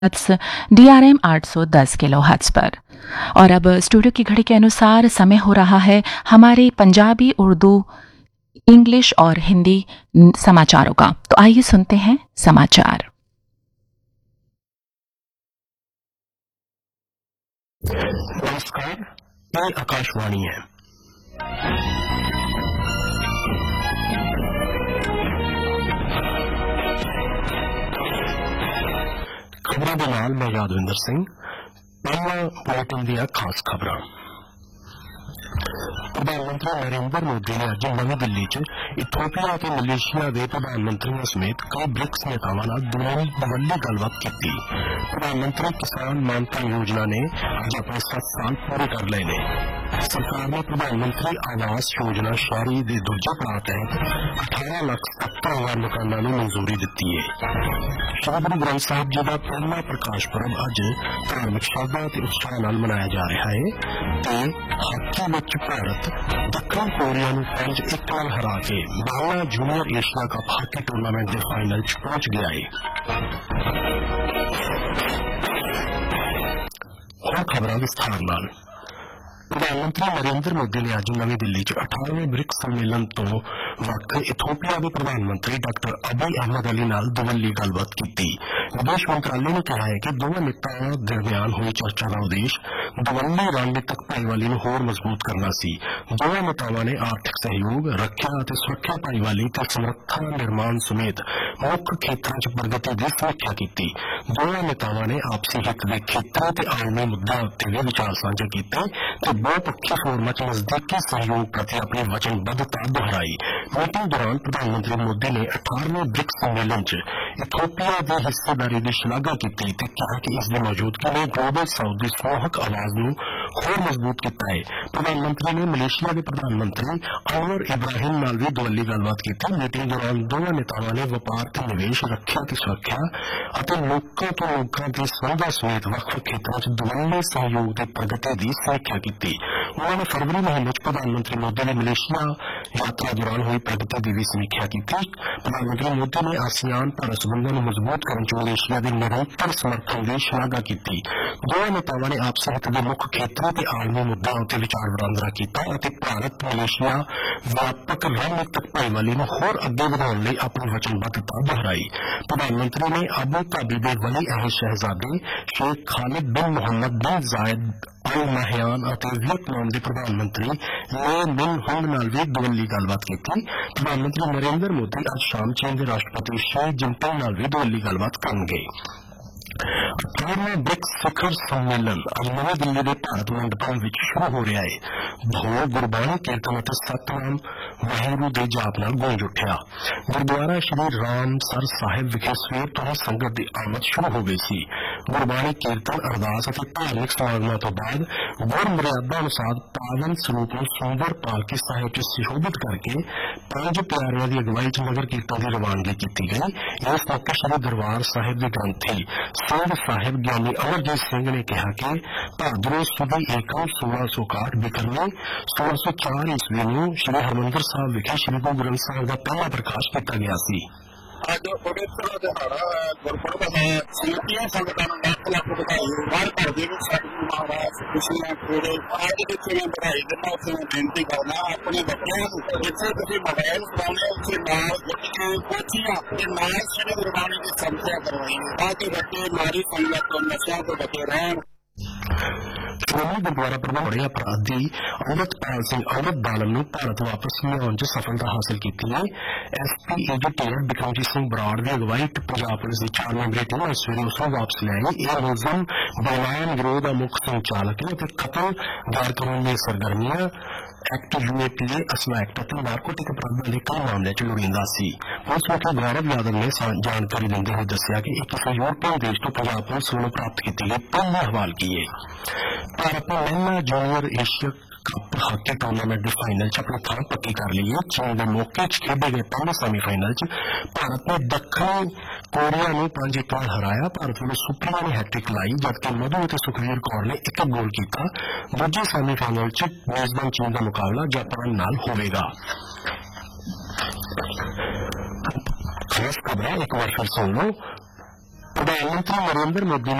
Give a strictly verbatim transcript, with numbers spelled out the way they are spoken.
DRM आठ सौ दस किलोहर्ट्ज पर। और अब स्टूडियो की घड़ी के अनुसार समय हो रहा है हमारे पंजाबी, उर्दू, इंग्लिश और हिंदी समाचारों का। तो आइए सुनते हैं समाचार। नमस्कार, ये आकाशवाणी है। खबरों के नाल मैं यादविंदर सिंह। पहला बुलेटिन दिया खास खबर। प्रधानमंत्री नरेंद्र मोदी ने अज नवी दिल्ली च इथोपिया ते मलेशिया के प्रधानमंत्रियों समेत कई ब्रिक्स नेतावां नाल दुवल्ली गलबात की। प्रधानमंत्री किसान मानधन योजना ने अज अपने सात साल पूरे कर लए ने। सरकार ने प्रधानमंत्री आवास योजना शहरी के दूजे पड़ाव तहत अठारह लाख सत्तर हजार मकानों को मंजूरी दी है। श्री गुरु ग्रंथ साहिब जी का पहला प्रकाश पर्व अज धार्मिक श्रद्धा और उत्साह नाल मनाया जा रहा है। ते हाकी में भारत दक्षिण कोरिया को पांच एक नाल हरा के महिला junior Asia cup hockey tournament के फाइनल च पहुंच गया है। हुण खबरां विस्तार नाल। प्रधानमंत्री नरेंद्र मोदी ने अज नवी दिल्ली च अठारहवें ब्रिक्स सम्मेलन तो वक्त इथोपिया के प्रधानमंत्री डॉक्टर अबी अहमद अली नाल दुवल्ली गलबात की। विदेश मंत्रालय ने कहा है कि दोनों नेताओं दरमियान हुई चर्चा का उद्देश्य दुवल्ली रणनीतिक भाईवाली को होर मजबूत करना सी। दोनों नेताओं ने आर्थिक सहयोग, रक्षा और सुरक्षा भाईवाली और समर्था निर्माण समेत मुख्य क्षेत्रों च प्रगति की समीक्षा की। दोनों नेताओं ने आपसी हित के क्षेत्रों और आलमी मुद्दों उत्ते भी विचार साझे किए तो बहुपक्षी फोरमां च नजदीकी सहयोग प्रति अपनी वचनबद्धता दोहराई। मीटिंग दौरान प्रधानमंत्री मोदी ने अठारहवें ब्रिक्स सम्मेलन च इथोपिया की हिस्सेदारी की शलाघा की ते कहा कि इसकी मौजूदगी ने ग्लोबल साउथ की समूहक आवाज को होर मजबूत किया है। प्रधानमंत्री ने मलेशिया के प्रधानमंत्री अनवर इब्राहिम नाल भी दुवल्ली गलबात की। मीटिंग दौरान दोनों नेताओं ने व्यापार ते निवेश, रक्षा ते सुरक्षा और लोगों तो लोगों के संबंधां समेत वख-वख क्षेत्रों च दुवल्ले सहयोग की प्रगति की समीक्षा की। उन्होंने फरवरी महीने प्रधानमंत्री मोदी ने मलेशिया यात्रा दौरान हुई प्रगति की भी समीक्षा की। प्रधानमंत्री मोदी ने आसियान भारत संबंधों को मजबूत करने च मलेशिया के निरंतर समर्थन की शलाघा की। दोनों नेताओं ने आपसी हित के मुख्य क्षेत्रों और आलमी मुद्दों उत्ते विचार वटांदरा किया और भारत मलेशिया व्यापक रणनीतिक भाईवाली को होर अगे बढ़ाने लई अपनी वचनबद्धता दोहराई। प्रधानमंत्री ने अबू धाबी के वली अहद शहजादे शेख खालिद बिन मोहम्मद बिन जायद अल नहयान और वियतनाम के प्रधानमंत्री ले मिन हुंग नाल भी दुवल्ली गलबात की। प्रधानमंत्री नरेंद्र मोदी आज शाम चीन के राष्ट्रपति शी जिनपिंग नाल भी दुवल्ली गलबात करेंगे। अठारहवां ब्रिक्स शिखर सम्मेलन आज नवी दिल्ली के भारत मंडपम विच शुरू हो रहा है। भोर गुरबाणी कीर्तन और सतनाम वाहिगुरू के जाप नाल गूंज उठिया। गुरुद्वारा श्री रामसर साहिब विखे सवेर तो ही संगत की आमद शुरू हो गई सी। गुरबाणी कीर्तन, अरदास और धार्मिक समागमों तो बाद गुर मर्यादा अनुसार पावन स्वरूप को सुंदर पालकी साहिब च सुशोभित करके पांच प्यारियां की अगवाई च नगर कीर्तन की रवानगी की गई। इस मौके श्री दरबार साहिब के ग्रंथी सिंह साहिब ज्ञानी अमरजीत सिंह ने कहा कि भादरों सुदी एकम सोलह सौ इकाहठ बिकरमी सोलह सौ चार ईस्वी में श्री हरमंदिर साहिब विखे श्री गुरु ग्रंथ साहिब का पहला प्रकाश किया गया सी। ਅੱਜ ਪਵਿੱਤਰ ਦਿਹਾੜਾ ਗੁਰਪੁਰਬ ਹੈ। ਸਮੂਹੀਆਂ ਸੰਗਤਾਂ ਨੂੰ ਲੱਖ ਲੱਖ ਵਧਾਈ। ਹਰ ਘਰ ਦੇ ਵਿੱਚ ਸਤਿਗੁਰੂ ਮਹਾਰਾਜ ਖੁਸ਼ੀਆਂ ਪੂਰੇ ਅੱਜ ਜਿੱਥੇ ਮੈਂ ਵਧਾਈ ਦਿੰਦਾ ਉੱਥੇ ਮੈਂ ਬੇਨਤੀ ਕਰਨਾ ਆਪਣੇ ਬੱਚਿਆਂ ਨੂੰ ਜਿੱਥੇ ਤੁਸੀਂ ਮੋਬਾਈਲ ਚਲਾਉਂਦੇ ਉੱਥੇ ਨਾਲ ਬੱਚੇ ਕੋਚੀਆਂ ਤੇ ਨਾਲ ਸ਼੍ਰੀ ਗੁਰਬਾਣੀ ਦੀ ਸੰਥਿਆ ਕਰਵਾਈ ਤਾਂ ਕਿ ਬੱਚੇ ਨਾਰੀ ਸੰਗਤ ਤੋਂ ਨਸ਼ਿਆਂ ਤੋਂ ਬਚੇ ਰਹਿਣ। श्रोमणी गुरुद्वारा प्रबंधक बड़े अपराधी अमृतपाल सिंह अमृत बालन ने भारत वापस लियाउण च सफलता हासिल की है। S P editor Bikramjit Singh Brar की अगवाई पंजाब पुलिस की चार मैंबरी टीम ने सवेरे उसको वापस लियाई। यह मुलजम बेलान गिरोह का मुख्य संचालक है और कतल, गैर कानूनी सरगर्मियां एक्ट यूएपीए, असला एक्ट और नारकोटिक अपराधों के कई मामले च लोड़ींदा सी। पुलिस मुखी गौरव यादव ने जानकारी देते हुए दसिया कि एक किसी यूरोपियन देश तो पंजाब पुलिस वालों प्राप्त की गई पहली हवाल की है। भारत ने महिला junior Asia cup hockey tournament के फाइनल च अपनी थां पक्की कर ली है। चीन के मौके च खेडे गए पहले सेमीफाइनल च भारत ने दक्षिण कोरिया ने पांच एक नाल हराया। भारत वालों सुप्रिया ने हैट्रिक लाई जबकि मधु और सुखवीर कौर ने एक गोल किया। दूजे सेमीफाइनल च मेजबान चीन का मुकाबला जापान नाल होवेगा। खास खबर एक बार फिर सुन लो। प्रधानमंत्री नरेंद्र मोदी